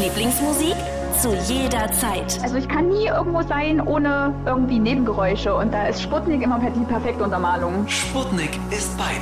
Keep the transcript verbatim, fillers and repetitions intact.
Lieblingsmusik zu jeder Zeit. Also ich kann nie irgendwo sein ohne irgendwie Nebengeräusche und da ist Sputnik immer die perfekte Untermalung. Sputnik ist bei